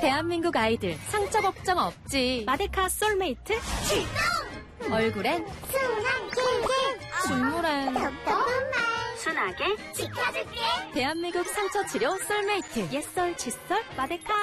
대한민국 아이들 상처 걱정 없지. 마데카 솔메이트 출동! 얼굴엔 순한 킬킬 중물엔 똑똑한 말 순하게 지켜줄게. 대한민국 상처 치료 솔메이트. 옛썰 칫솔 마데카.